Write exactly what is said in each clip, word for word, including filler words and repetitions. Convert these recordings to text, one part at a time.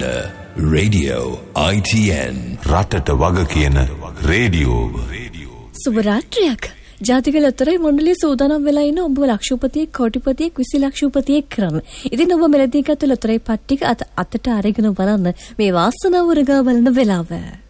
Radio I T N රටට වග කියන රේඩියෝ. සුබ රාත්‍රියක්. ජාතික ලොතරැයි මණ්ඩලයේ සූදානම් වෙලා ඉන්න ඔබ ලක්ෂපතියෙක් කෝටිපතියෙක් විසි ලක්ෂපතියෙක් කරන්න. ඉතින් ඔබ මෙලදී ගත ලොතරැයි පට්ටික අත අතට අරගෙන බලන්න මේ වාසනාව උරගා බලන වෙලාව.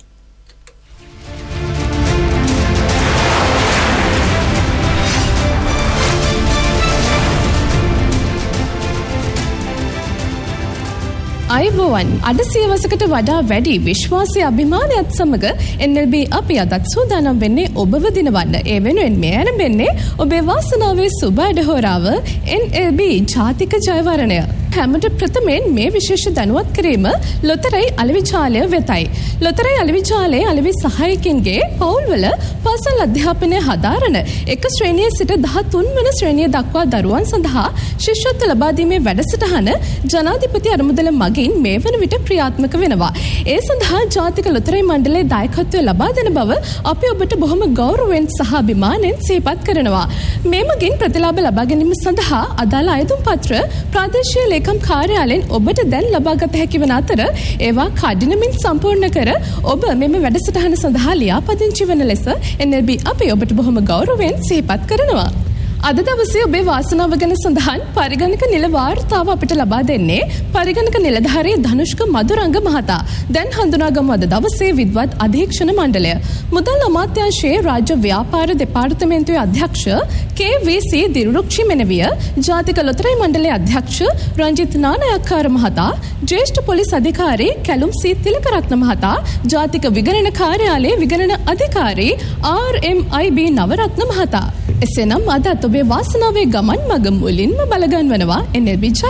අයිබෝවන් අද සියවසකට වඩා වැඩි විශ්වාසය අභිමානයත් සමග එන් එල් බී අපි අදත් සූදානම් වෙන්නේ ඔබව දිනවන්න. ඒ වෙනුවෙන් මේ ඇරඹෙන්නේ ඔබේ වාසනාවේ සුබ අඩහෝරාව එන් එල් බී ජාතික ජයවරණය. හැමට ප්‍රථමයෙන් මේ විශේෂ දැනුවත් කිරීම ලොතරැයි අලෙවිජාලය වෙතයි. ලොතරැයි අලෙවිජාලයේ අලෙවි සහායකින්ගේ පවුල්වල පාසල් අධ්‍යාපනය හදාරන එක ශ්‍රේණියේ සිට දහතුන් වන ශ්‍රේණිය දක්වා දරුවන් සඳහා ශිෂ්‍යත්ව ලබා දීමේ වැඩසටහන ජනාධිපති අරමුදල මගින් මේ වන විට ක්‍රියාත්මක වෙනවා. ඒ සඳහා ජාතික ලොතරැයි මණ්ඩලයේ දායකත්වය ලබා දෙන බව අපි ඔබට බොහොම ගෞරවයෙන් සහ අභිමාණයෙන් සිහිපත් කරනවා. මේ මගින් ප්‍රතිලාභ ලබා ගැනීම සඳහා අදාළ අයදුම් පත්‍ර ප්‍රාදේශීය ලේකම් කාර්යාලයෙන් ඔබට දැන් ලබාගත හැකි වන අතර ඒවා කඩිනමින් සම්පූර්ණ කර ඔබ මෙම වැඩසටහන සඳහා ලියාපදිංචි වන ලෙස එන් එල් බී අපි ඔබට බොහොම ගෞරවයෙන් සිහිපත් කරනවා. අද දවසේ ඔබේ වාසනාව ගැන සඳහන් පරිගණක නිල වාර්තාව අපිට ලබා දෙන්නේ පරිගණක නිලධාරී ධනුෂ්ක මදුරංග මහතා. දැන් හඳුනාගමු අද දවසේ විද්වත් අධීක්ෂණ මණ්ඩලය. මුදල් අමාත්‍යාංශයේ රාජ්‍ය ව්‍යාපාර දෙපාර්තමේන්තුවේ අධ්‍යක්ෂ කේ වී සී දිරුරුක්ෂි මෙනවිය, ජාතික ලොතරැයි මණ්ඩලයේ අධ්‍යක්ෂ රංජිත් නානයක්කාර මහතා, ජ්‍යෙෂ්ඨ පොලිස් අධිකාරී කැලුම් සී තිලකරත්න මහතා, ජාතික විගණන කාර්යාලයේ විගණන අධිකාරී ආර් එම් අයි බී නවරත්න මහතා. එසේනම් අදත් ඔබේ වාසනාවේ ගමන් මග මුලින්ම බලගන්වනවා එන් එල් බී ජය.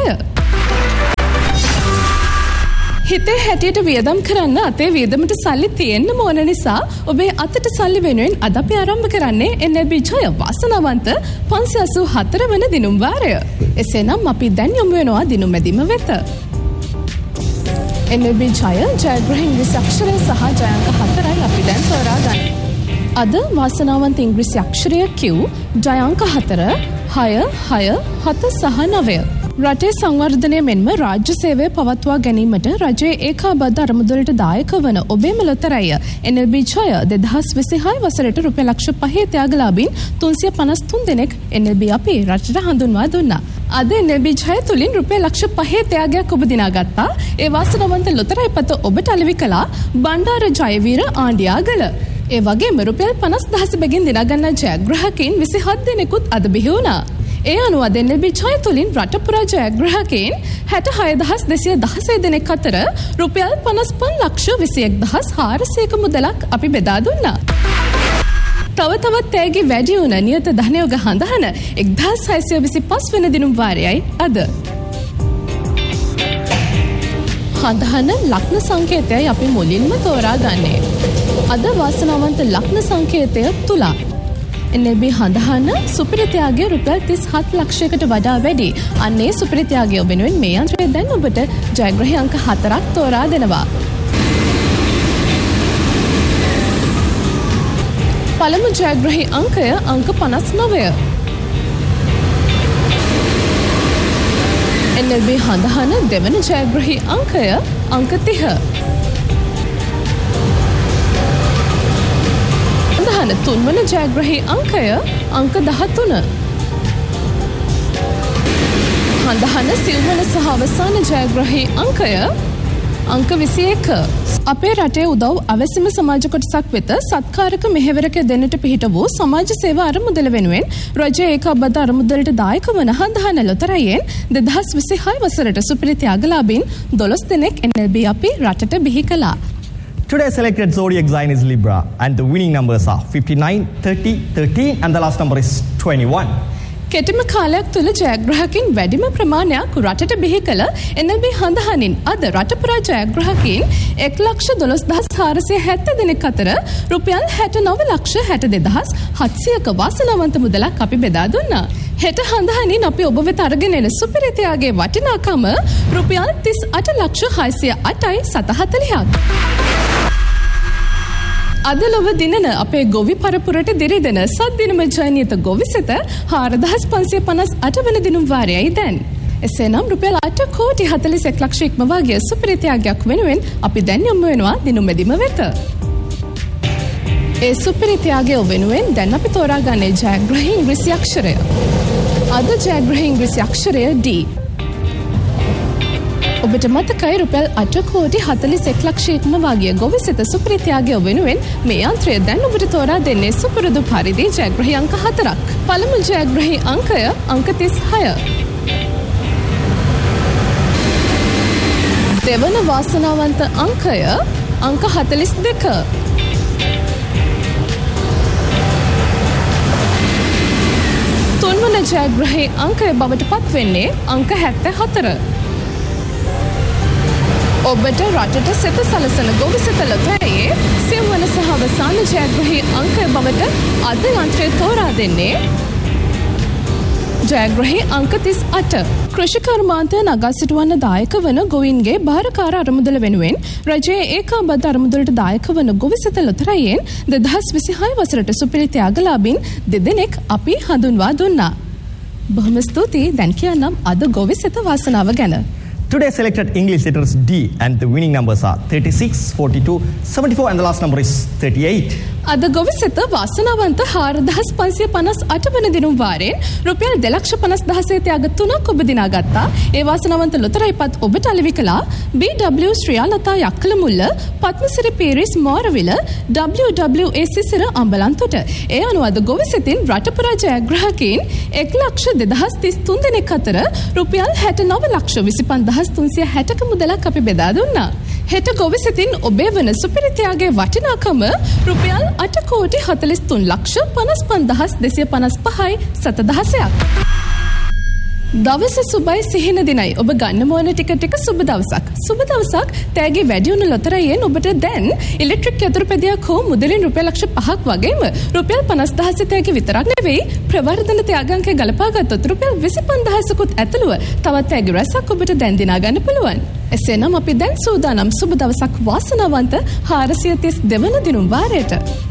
හිතේ හැටියට වියදම් කරන්න අතේ වියදමට සල්ලි තියෙන්න ඕන නිසා ඔබේ අතට සල්ලි වෙනුවෙන් අද අපි ආරම්භ කරන්නේ එන් එල් බී ජය වාසනාවන්ත පන්සිය අසූ හතර වන දිනුම් වාරය. එසේනම් අපි දැන් යමු වෙනවා දිනුම් මැදිම වෙත. එන් එල් බී ජය ජයග්‍රහී ඉංග්‍රීසි අක්ෂරය සහ ජයාංක හතරයි අපි දැන් තෝරා ගන්න. අද වාසනාවන්ත ඉංග්‍රීසි අක්ෂරය Q ජයාංක හතර හය හය හත සහ නවය. රටේ සංවර්ධනය මෙන්ම රාජ්‍ය සේවය පවත්වා ගැනීමට රජයේ ඒකාබද්ධ අරමුදලට දායක වන ඔබේම ලොතරැය එන් එල් බී ජය දෙදහස් විසිහය වසරට රුපියල් ලක්ෂ පහේ ත්‍යාගලාභීන් තුන්සිය පනස් තුන් දෙනෙක් එන් එල් බී අපි රටට හඳුන්වා දුන්නා. අද එන් එල් බී ජය තුලින් රුපියල් ලක්ෂ පහේ ත්‍යාගයක් ඔබ දිනාගත්තා. ඒ වාසනාවන්ත ලොතරැයි පත ඔබට අලෙවි කළා බණ්ඩාර ජයවීර ආණ්ඩියාගල. ඒ වගේම රුපියල් පනස් දහස බැගින් දිනාගන්නා ජයග්‍රාහකයින් විසිහත් දෙනෙකුත් අද බිහි වුණා. ඒ අනුව එන් එල් බී ජය තුලින් රට පුරා ජයග්‍රාහකයින් හැටහය දහස් දෙසිය දහසය දෙනෙක් අතර රුපියල් පනස් පහ ලක්ෂ විසි එක් දහස් හාරසියක මුදලක් අපි බෙදා දුන්නා. තව තවත් තෑගි වැඩි වුණ නියත ධනයෝග හඳහන එක්දහස් හයසිය විසිපස් වෙන දිනුම් වාරයයි අද. හඳහන ලග්න සංකේතයයි අපි මුලින්ම තෝරා ගන්නේ. අද වාසනාවන්ත ලග්න සංකේතය තුලා. එන් එල් බී හඳහන සුපිරිත්‍යාගය රුපියල් තිස් හත් ලක්ෂයකට වඩා වැඩි. අන්නේ සුපිරිත්‍යාගය වෙනුවෙන් මේ යන්ත්‍රය දැන් ඔබට ජයග්‍රහී අංක හතරක් තෝරා දෙනවා. පළමු ජයග්‍රහී අංකය අංක පනස් නවය. එන් එල් බී හඳහන දෙවන ජයග්‍රහී අංකය අංක තිහ. හඳහන තුන්වන ජයග්‍රහී අංකය අංක දහතුන. හඳහන සිව්වන සහ අවසාන ජයග්‍රහී අංකය අංක විසි එක. අපේ රටේ උදව් අවැසිම සමාජ කොටසක් වෙත සත්කාරක මෙහෙවරක දෙන්නට පිහිට වූ සමාජ සේවා අරමුදල වෙනුවෙන් රජයේ ඒකාබද්ධ අරමුදලට දායක වන හඳහන ලොතරැයියෙන් දෙදහස් විසිහය වසරට සුපිරි ත්‍යාගලාභීන් දොළොස් දෙනෙක් එන් එල් බී අපි රටට බිහි කළා. Today's selected zodiac sign is Libra and the winning numbers are fifty-nine, thirty, thirteen and the last number is twenty-one. කෙටිම කාලයක් තුළ ජයග්‍රාහකයින් වැඩිම ප්‍රමාණයක් රටට බිහි කළ එන් එල් බී හඳහනින් අද රට පුරා ජයග්‍රාහකයින් එක් ලක්ෂ දොළොස් දහස් හාරසිය හැත්තෑ දෙනෙක් අතර රුපියල් හැට නව ලක්ෂ හැට දෙදහස් හත්සියක වාසනාවන්ත මුදලක් අපි බෙදා දුන්නා. හෙට හඳහනින් අපි ඔබ වෙත අරගෙන එන සුපිරිත්‍යාගයේ වටිනාකම රුපියල් තිස් අට ලක්ෂ හයසිය අටයි සත හතළිහක්. අද ලොව දිනන අපේ ගොවි පරපුරට දිරිදෙන සත් දිනම ජයනියත ගොවිසෙත හාරදහස් පන්සිය පනස් අට වන දිනුම් වාරයයි දැන්. එසේනම් රුපියල් අට කෝටි හතළිස් එක් ලක්ෂ ඉක්මවා ගිය සුපිරි ත්‍යාගයක් වෙනුවෙන් අපි දැන් යමු වෙනවා දිනුමෙදිම වෙත. ඒ සුපිරි ත්‍යාගය වෙනුවෙන් දැන් අපි තෝරාගන්නේ ජයග්‍රහී ඉංග්‍රීසි අක්ෂරය. අද ජයග්‍රහී ඉංග්‍රීසි අක්ෂරය D. ඔබට මතකයි රුපියල් අට කෝටි හතළිස් එක් ලක්ෂ ඉක්මවා ගිය ගොවිසෙත සුපිරි ත්‍යාගය වෙනුවෙන් මේ යන්ත්‍රය දැන් ඔබට තෝරා දෙන්නේ සුපුරුදු පරිදි ජයග්‍රහී අංක හතරක්. පළමු ජයග්‍රහී අංකය අංක තිස් හය. දෙවන වාසනාවන්ත අංකය අංක හතළිස් දෙක. තුන්වන ජයග්‍රහී අංකය බවට පත් වෙන්නේ අංක හැත්තෑ හතර. ඔබට රටට සෙත සලසන ගොවිසෙත ලොතරැයේ සිව්වන සහ අවසාන ජයග්‍රහී අංකය බවට අද යන්ත්‍රය තෝරා දෙන්නේ ජයග්‍රහී අංක තිස් අට. කෘෂිකර්මාන්තය නගා සිටුවන්න දායක වන ගොවීන්ගේ භාරකාර අරමුදල වෙනුවෙන් රජයේ ඒකාබද්ධ අරමුදලට දායක වන ගොවිසෙත ලොතරැයෙන් දෙදහස් විසිහය වසරට සුපිරි ත්‍යාගලාභීන් දෙදෙනෙක් අපි හඳුන්වා දුන්නා. බොහොම ස්තුතියි. දැන් කියන්නම් අද ගොවිසෙත වාසනාව ගැන. Today selected English letters D and the winning numbers are thirty-six, forty-two, seventy-four and the last number is thirty-eight. අද ගොවිසෙත වාසනාවන්ත හාරදහස් පන්සිය පනස් අට වන දිනුම් වාරයෙන් රුපියල් දෙලක්ෂ පනස් දහසේ ත්‍යාග තුනක් ඔබ දිනා ගත්තා. ඒ වාසනාවන්ත ලොතරැයිපත් ඔබට අලෙවි කළා බී ඩබ්ලිව් ශ්‍රියාලතා යක්කල මුල්ල, පත්මසිරි පීරිස් මෝරවිල, ඩබ්ලිව් ඩබ්ලිව් ඒ සිසිර අම්බලන්තොට. ඒ අනුව අද ගොවිසෙතින් රටපුරා ජයග්‍රාහකයින් එක් ලක්ෂ දෙදහස් තිස් තුන් දෙනෙක් අතර රුපියල් හැට නව ලක්ෂ විසිපන් දහස් තුන්සිය හැටක මුදලක් අපි බෙදා දුන්නා. හෙට ගොවිසෙතින් ඔබේ වන සුපිරි ත්‍යාගයේ වටිනාකම රුපියල් අට කෝටි හතළිස් තුන් ලක්ෂ පනස් පන්දහස් දෙසිය පනස් පහයි සතදහසයක්. දවස සුබයි සිහින දිනයි. ඔබ ගන්න ඕන ටික ටික සුබ දවසක්. සුබ දවසක් තෑගි වැඩි වුණු ලොතරැයෙන් ඔබට දැන් ඉලෙක්ට්‍රික් යතුරුපැදියක් හෝ මුදලින් රුපියල් ලක්ෂ පහක් වගේම රුපියල් පනස් දහස් තෑගි විතරක් නෙවෙයි ප්‍රවර්ධන ත්‍යාගාංකය ගලපා ගත්තොත් රුපියල් විසිපන් දහසකුත් ඇතුළුව තවත් තෑගි රැසක් ඔබට දැන් දිනා ගන්න පුළුවන්. එසේනම් අපි දැන් සූදානම් සුබ දවසක් වාසනාවන්ත හාරසිය තිස් දෙවන දිනුම් වාරයට.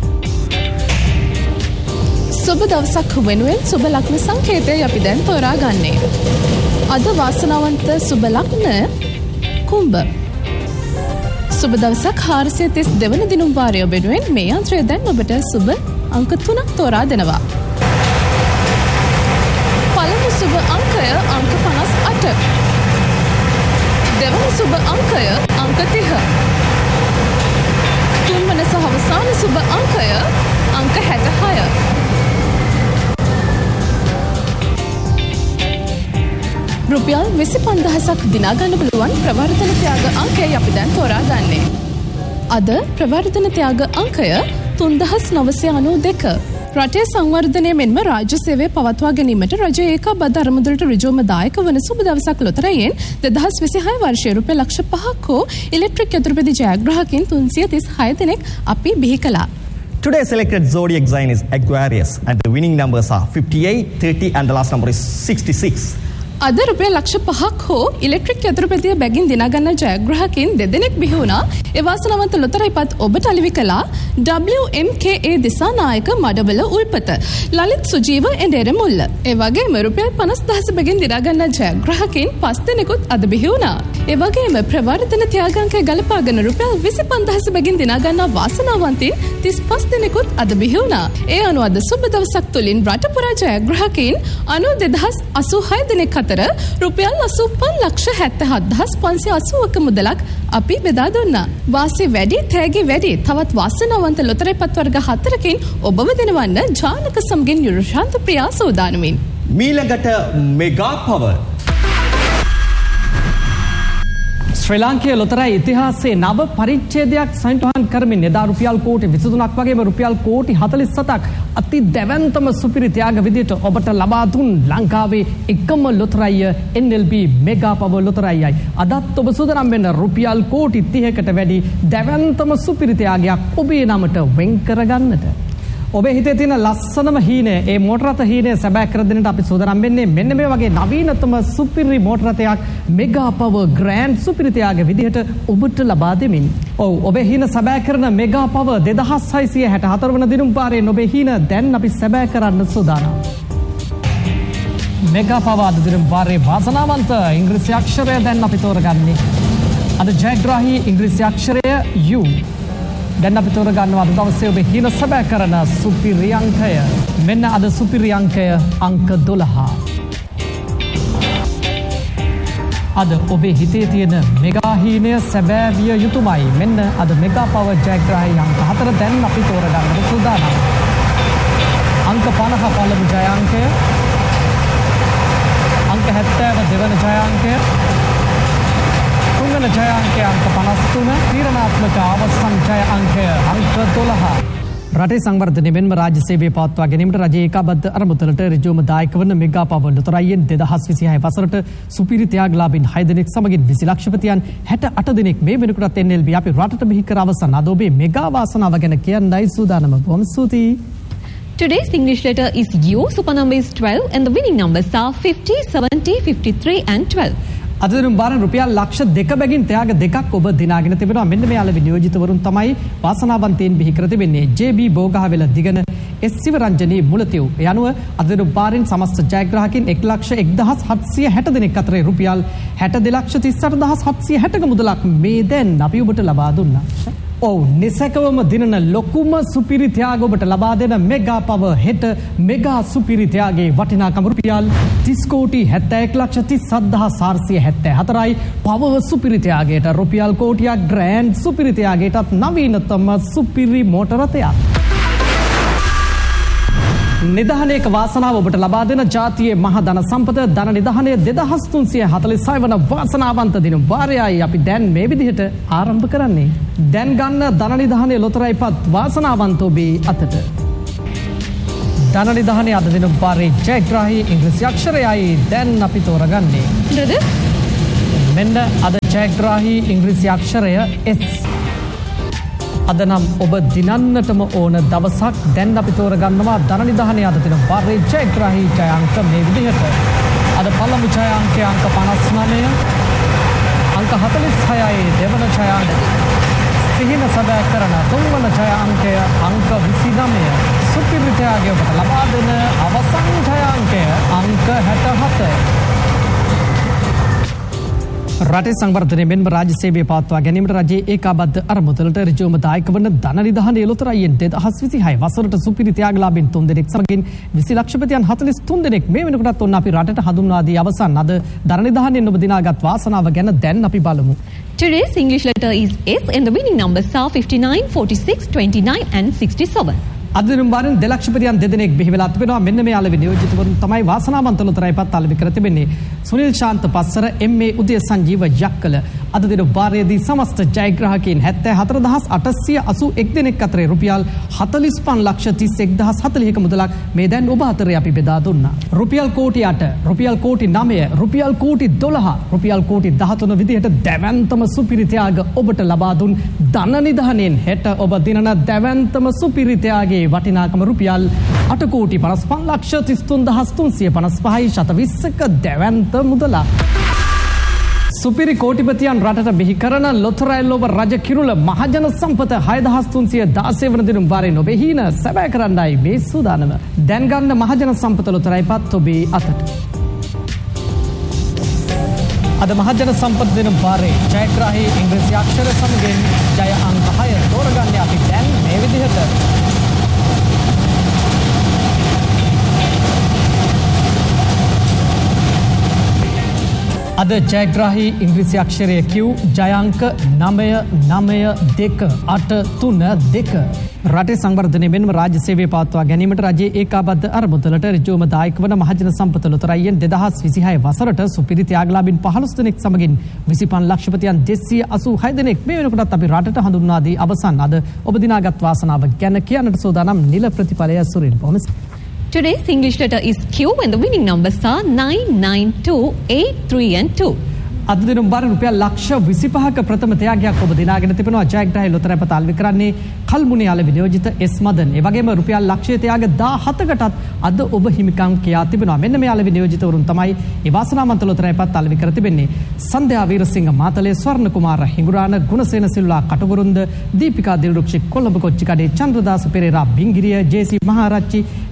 සුබ දවසක් වෙනුවෙන් සුබ ලග්න සංකේතය අපි දැන් තෝරා ගන්නේ. අද වාසනාවන්ත සුබ ලග්න කුම්භ. සුබ දවසක් හාරසිය තිස් දෙවන දිනුම් වාරය වෙනුවෙන් මේ යන්ත්‍රය දැන් ඔබට සුබ අංක තුනක් තෝරා දෙනවා. පළමු සුබ අංකය අංක පනස් අට. දෙවන සුබ අංකය අංක තිහ. තුන්වන සහ අවසාන සුබ අංකය අංක හැටහය. රුපියල් විසිපන් දහසක් දිනා ගන්න පුළුවන් ප්‍රවර්ධන ත්‍යාග අංකය අපි දැන් තෝරා ගන්නේ. අද ප්‍රවර්ධන ත්‍යාග අංකය තුන්දහස් නවසිය අනූ දෙක. රටේ සංවර්ධනය මෙන්ම රාජ්‍ය සේවය පවත්වා ගැනීමට රජයේ ඒකාබද්ධ අරමුදලට ඍජුවම දායක වන සුබ දවසක් ලොතරැයෙන් දෙදහස් විසිහය වර්ෂයේ රුපියල් ලක්ෂ පහක් හෝ ඉලෙක්ට්‍රික් යතුරුපැදි ජයග්‍රාහකයින් තුන්සිය තිස් හය දෙනෙක් අපි බිහි කළා. Today selected zodiac sign is Aquarius and the winning numbers are fifty-eight, thirty and the last number is sixty-six. අද රුපියල් ලක්ෂ පහක් හෝ ඉලෙක්ට්‍රික් යතුරුපැදිය බැගින් දිනා ගන්න ජයග්‍රාහකයින් දෙදෙනෙක් බිහි වුණා. ඒ වාසනාවන්ත ලොතරැයිපත් ඔබට අලෙවි කළා ඩබ්ලිව් එම් කේ ඒ දිසානායක මඩවල උල්පත, ලලිත් සුජීව එඬේර මුල්ල. ඒ වගේම රුපියල් පනස් දහස බැගින් දිනා ගන්න ජයග්‍රාහකයින් පස් දෙනෙකුත් අද බිහි වුණා. ඒ වගේම ප්‍රවර්ධන ත්‍යාගාංකය ගලපාගෙන රුපියල් විසිපන් දහස බැගින් දිනා ගන්න වාසනාවන්තයින් තිස් පස් දෙනෙකුත් අද බිහි වුණා. ඒ අනුව අද සුබ දවසක් තුලින් රටපුරා ජයග්‍රාහකයින් අනූ දෙදහස් අසූ හය දෙනෙක් අතර රුපියල් අසූපන් ලක්ෂ හැත්තෑ හත් දහස් පන්සිය අසූවක මුදලක් අපි බෙදා දුන්නා. වාසි වැඩි, තෑගි වැඩි. තවත් වාසනාවන්ත ලොතරැයිපත් වර්ග හතරකින් ඔබව දෙනවන්න ජානක සමගින් යුරුෂාන්ත ප්‍රියා සෝදානමින්. මීළඟට මෙගා පවර්. ශ්‍රී ලාංකීය ලොතරැයි ඉතිහාසයේ නව පරිච්ඡේදයක් සනිටුහන් කරමින් එදා රුපියල් කෝටි විසිතුනක් වගේම රුපියල් කෝටි හතළිස් සතක් අති දැවැන්තම සුපිරි ත්‍යාග විදියට ඔබට ලබා දුන් ලංකාවේ එකම ලොතරැයිය එන් එල් බී මෙගා පවර් ලොතරැයියයි. අදත් ඔබ සූදානම් වෙන රුපියල් කෝටි තිහකට වැඩි දැවැන්තම සුපිරි ත්‍යාගයක් ඔබේ නමට වෙන් කරගන්නට. ඔබේ හිතේ තියෙන ලස්සනම හීනය, ඒ මෝටර රථ හීනය සැබෑ කර දෙන්නට අපි සූදානම් වෙන්නේ මෙන්න මේ වගේ නවීනතම සුපිරි මෝටර රථයක් මෙගා පවර් ග්‍රෑන්ඩ් සුපිරි ත්‍යාග විදිහට ඔබට ලබා දෙමින්. ඔව්, ඔබේ හීන සැබෑ කරන මෙගා පවර් දෙදහස් හයසිය හැට හතර වන දිනුම් පාරේ ඔබේ හීන දැන් අපි සැබෑ කරන්න සූදානම්. මෙගා පව අද දින වාරයේ වාසනාවන්ත ඉංග්‍රීසි අක්ෂරය දැන් අපි තෝරගන්නේ. අද ජයග්‍රාහී ඉංග්‍රීසි අක්ෂරය U. දැන් අපි තෝරගන්නවා අද දවසේ ඔබේ හින සැබෑ කරන සුපිරි අංකය. මෙන්න අද සුපිරි අංකය අංක දොළහ. අද ඔබේ හිතේ තියෙන මෙගා හීනය සැබෑ විය යුතුමයි. මෙන්න අද මෙගා පව ජයග්‍රාහී අංක හතර දැන් අපි තෝරගන්නට සූදානම්. අංක පනහ පළමු ජය අංකය. අංක හැත්තෑව දෙවන ජය අංකය. තුන්වන ජය අංකය අංක පනස් තුන. තීරණාත්මක අවසන් ජය අංකය අංක දොළහ. රටේ සංවර්ධනය මෙන්ම රාජ්‍ය සේවය පවත්වා ගැනීමට රජයේ ඒකාබද්ධ අරමුදලට ඍජුවම දායක වන මෙගා පව ලොතරැයියෙන් දෙදහස් විසිහය වසරට සුපිරි ත්‍යාගලාභීන් හය දෙනෙක් සමගින් විසි ලක්ෂපතියන් හැට අට දෙනෙක් මේ වෙනකොටත් එන් එල් බී අපි රටට බිහි කර අවසන් අද ඔබේ මෙගා වාසනාව ගැන කියන්නයි සූදානම. බොහොම ස්තුතියි. Today's English letter is U. Super number is twelve and the winning numbers are fifty, seventy, fifty-three and twelve. අද දින බාරෙන් රුපියල් ලක්ෂ දෙක බැගින් ත්‍යාග දෙකක් ඔබ දිනාගෙන තිබෙනවා. මෙන්න මේ අලෙවි නියෝජිතවරුන් තමයි වාසනාවන්තයින් බිහි කර තිබෙන්නේ. ජේ බී බෝගහවෙල දිගන එස් සිවරංජනී මුලතිව්. ඒ අනුව අද දින බාරෙන් සමස්ත ජයග්‍රාහකින් එක ලක්ෂ එක්දහස් හත්සිය හැට දෙනෙක් අතරේ රුපියල් හැට දෙක ලක්ෂ තිස් අට දහස් හත්සිය හැටක මුදලක් මේ දැන් අපි ඔබට ලබා දුන්නා. ඔව් නිසකවම දිනන ලොකුම සුපිරි ත්‍යාග ඔබට ලබා දෙන මෙගා පව හෙට මෙගා සුපිරි ත්‍යාගයේ වටිනාකම රුපියල් තිස් කෝටි හැත්තෑ එක් ලක්ෂ තිස් හත්දහස් හාරසිය හැත්තෑ හතරයි. පව සුපිරි ත්‍යාගයට රුපියල් කෝටියක් ග්‍රෑන්ඩ් සුපිරි ත්‍යාගයටත් නවීනතම සුපිරි මෝටර රථයක්. නිදහනයක වාසනාව ඔබට ලබා දෙන ජාතියේ මහ ධන සම්පත ධන නිදහනය දෙදහස් තුන්සිය හතළිස් හය වන වාසනාවන්ත දින වාරයයි අපි දැන් මේ විදිහට ආරම්භ කරන්නේ. දැන් ගන්න ධන නිදහනය ලොතරැයිපත් වාසනාවන්ත ඔබේ අතට. ධන නිදහනය අද දින වාරයේ ජයග්‍රාහී ඉංග්‍රීසි අක්ෂරයයි දැන් අපි තෝරගන්නේ. Brother? මෙන්න අද ජයග්‍රාහී ඉංග්‍රීසි අක්ෂරය S. අද නම් ඔබ දිනන්නටම ඕන දවසක්. දැන් අපි තෝරගන්නවා ධන නිදහනය අද දින වාරයේ ජයග්‍රාහී ජය අංක මේ විදිහට. අද පළමු ජය අංකය අංක පනස් නවය. අංක හතළිස් හයයි දෙවන ජය අංකය. සිහින සැබෑ කරන තුන්වන ජය අංකය අංක විසි නවය. සුපිරි ත්‍යාගය ඔබට ලබා දෙන අවසන් ජය අංකය අංක හැට හත. රටේ සංවර්ධනය මෙන්ම රාජ්‍ය සේවය පවත්වා ගැනීමට රජයේ ඒකාබද්ධ අරමුදලට ඍජුවම දායක වන ධන නිදහනය ලොතරැයියෙන් දෙදහස් විසිහය වසරට සුපිරි ත්‍යාගලාභීන් තුන් දෙනෙක් සමගින් විසි ලක්ෂපතියන් හතළිස් තුන් දෙනෙක් මේ වෙනකොටත් ඔන්න අපි රටට හඳුන්වා දී අවසන් අද ධන නිදහනයෙන් ඔබ දිනාගත් වාසනාව ගැන දැන් අපි බලමු. Today's English letter is S and the winning numbers are fifty-nine, forty-six, twenty-nine and sixty-seven. අද දින බාරෙන් දෙලක්ෂපතියන් දෙදෙනෙක් බිහි වෙලා තිබෙනවා. මෙන්න මේ අලෙවි නියෝජිතවරුන් තමයි වාසනාවන්ත ලොතරැයිපත් අලෙවි කර තිබෙන්නේ. සුනිල් ශාන්ත පස්සර, එම් ඒ උදය සංජීව යක්කල. අද දින බාරයේදී සමස්ත ජයග්‍රාහකයන් හැත්තෑ හතර දහස් අටසිය අසූ එක් දෙනෙක් අතරේ රුපියල් හතළිස් පන් ලක්ෂ තිස් එක් දහස් හතළිහක මුදලක් මේ දැන් ඔබ අතරේ අපි බෙදා දුන්නා. රුපියල් කෝටි අට, රුපියල් කෝටි නවය, රුපියල් කෝටි දොළහ, රුපියල් කෝටි දහතුන විදිහට දැවැන්තම සුපිරි ත්‍යාග ඔබට ලබා දුන් ධන නිදහනෙන් හෙට ඔබ දිනන දැවැන්තම සුපිරි ත්‍යාගයේ වටිනාකම රුපියල් අට කෝටි පනස් පහ ලක්ෂ තිස් තුන් දහස් තුන්සිය පනස් පහයි ශත විස්සක දැවැන්ත මුදලක්. සුපිරි කෝටිපතියන් රටට බිහි කරන ලොතරැයි ලොව රජ කිරුළ මහජන සම්පත හය දහස් තුන්සිය දාසය වන දින වාරයෙන් ඔබේ හීන සැබෑ කරන්නයි මේ සූදානම. දැන් ගන්න මහජන සම්පත ලොතරැයිපත් ඔබේ අතට. අද මහජන සම්පත් දින වාරයේ ජයග්‍රාහී ඉංග්‍රීසි අක්ෂර සමගින් ජය අංක හය තෝරගන්නේ අපි දැන් මේ විදිහට. අද ජයග්‍රාහී ඉංග්‍රීසි අක්ෂරය Q ජය අංක නවය නවය දෙක අට තුන දෙක. රටේ සංවර්ධනය මෙන්ම රාජ්‍ය සේවය පවත්වා ගැනීමට රජයේ ඒකාබද්ධ අරමුදලට ඍජුවම දායක වන මහජන සම්පත ලොතරැයියෙන් දෙදහස් විසිහය වසරට සුපිරි ත්‍යාගලාභීන් පහළොස් දෙනෙක් සමගින් විසි පන් ලක්ෂපතියන් දෙසිය අසූ හය දෙනෙක් මේ වෙනකොටත් අපි රටට හඳුන්වා දී අවසන් අද ඔබ දිනාගත් වාසනාව ගැන කියන්නට සූදානම් නිල ප්‍රතිඵලය සුරින් පොමස්. Today's English letter is Q and the winning numbers are nine, nine, two, eight, three and two. අද දින බාර රුපියල් ලක්ෂ විසිපහක ප්‍රථම ත්‍යාගයක් ඔබ දිනාගෙන තිබෙනවා. ජයග්‍රාහී ලොතරැයිපත අලෙවි කරන්නේ කල්මුණේ අලෙවි නියෝජිත එස් මදන්. ඒ වගේම රුපියල් ලක්ෂය ත්‍යාග දාහතකටත් අද ඔබ හිමිකම් කියා තිබෙනවා. මෙන්න මේ අලෙවි නියෝජිතවරුන් තමයි ඒ වාසනාවන්ත ලොතරැයිපත් අලෙවි කර තිබෙන්නේ. සන්ධ්‍යා වීරසිංහ මාතලේ, ස්වර්ණ කුමාර හිඟුරාන, ගුණසේන සිල්වා කටුගුරුන්ද, දීපිකා දිල්රුක්ෂි කොළඹ කොච්චිකඩේ, චන්ද්‍රදාස පෙරේරා බිංගිරිය, ජේසී මහාරච්චි,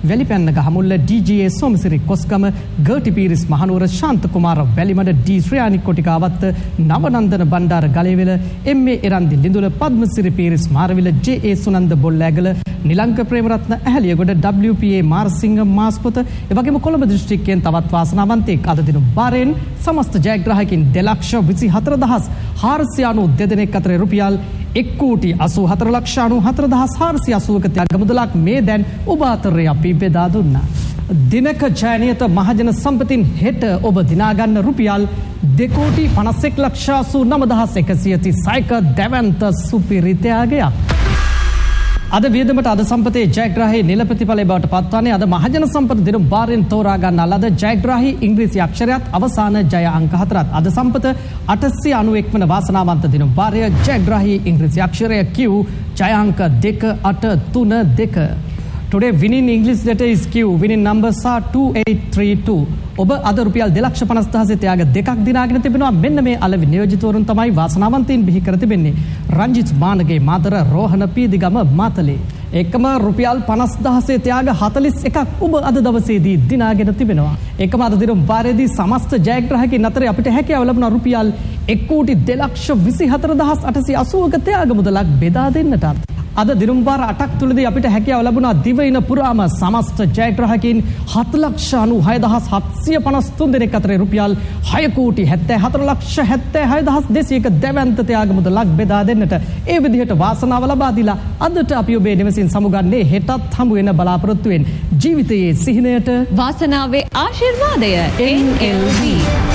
වැලිපැන්න ගහමුල්ල ඩී ජී ඒ සෝමසිරි කොස්ගම ගර්ටි පීරිස් මහනුවර ශාන්ත කුමාර වැලිමඩ ඩී ශ්‍රයානි කොටිකාවත්ත නවනන්දන බණ්ඩාර ගලේවෙල එම් ඒ එරන්දි ලිඳුල පද්මසිරි පීරිස් මාරවිල ජේ ඒ සුනන්ද බොල්ලෑගල නිලංක ප්‍රේමරත්න ඇහැලියගොඩ ඩබ්ලිව් පී ඒ මාර්සිංහ මාස්පොත එවැගේම කොළඹ දිස්ත්‍රික්කයෙන් තවත් වාසනාවන්තයෙක් අද දින බාරෙන් සමස්ත ජයග්‍රාහකින් දෙලක්ෂ විසිහතර දහස් හාරසිය අනූ දෙනෙක් අතර රුපියල් එක් කෝටි අසූ හතර ලක්ෂ අනූහතර දහස් හාරසිය අසූවක ත්‍යාග මුදලක් මේ දැන් ඔබ අතරේ අපි බෙදා දුන්නා. දිනක ජයනියත මහජන සම්පතින් හෙට ඔබ දිනාගන්න රුපියල් දෙකෝටි පනස් එක් ලක්ෂ අසූ නව දහස් එකසිය තිහක දැවැන්ත සුපිරි ත්‍යාගයක්. අද වියදමට අද සම්පතේ ජයග්‍රාහී නිල ප්‍රතිඵලය බවට පත්වන්නේ අද මහජන සම්පත දින බාරෙන් තෝරා ගන්නා ලද ජයග්‍රාහී ඉංග්‍රීසි අක්ෂරයත් අවසාන ජය අංක හතරත් අද සම්පත අටසිය අනූඑක් වන වාසනාවන්ත දින බාරය ජයග්‍රාහී ඉංග්‍රීසි අක්ෂරය Q ජය අංක දෙක අට තුන දෙක. Today winning English letter is Q. Winning numbers are two eight three two. ඔබ අද රුපියල් දෙලක්ෂ පනස් දහසේ ත්‍යාග දෙකක් දිනාගෙන තිබෙනවා. මෙන්න මේ අලෙවි නියෝජිතවරුන් තමයි වාසනාවන්තයින් බිහි කර තිබෙන්නේ. රංජිත් මානගේ මාතර රෝහණ පීදිගම මාතලේ. එකම රුපියල් පනස් දහසේ ත්‍යාග හතළිස් එකක් ඔබ අද දවසේදී දිනාගෙන තිබෙනවා. එකම අද දින බාරේදී සමස්ත ජයග්‍රාහකයන් අතර අපිට හැකියාව ලැබුණා රුපියල් එක් කෝටි දෙලක්ෂ විසිහතර දහස් අටසිය අසූවක ත්‍යාග මුදලක් බෙදා දෙන්නට. අද දිනුම්බාර අටක් තුලදී අපිට හැකියාව ලැබුණා දිවයින පුරාම සමස්ත ජයග්‍රාහකයන් හත ලක්ෂ අනූහය දහස් හත්සිය පනස් තුන් දෙනෙක් අතර රුපියල් හය කෝටි හැත්තෑ හතර ලක්ෂ හැත්තෑ හය දහස් දෙසියක දැවැන්ත ත්‍යාග මුදලක් බෙදා දෙන්නට ඒ විදිහට වාසනාව ලබා දීලා අදට අපි ඔබේ නිවසින් සමුගන්නේ හෙටත් හමු වෙන බලාපොරොත්තු වෙන ජීවිතයේ සිහිනයට වාසනාවේ ආශිර්වාදය එන් එල් බී